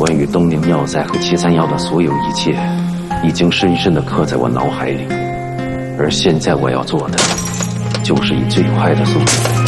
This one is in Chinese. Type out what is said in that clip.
关于东宁要塞和731的所有一切，已经深深地刻在我脑海里。而现在我要做的，就是以最快的速度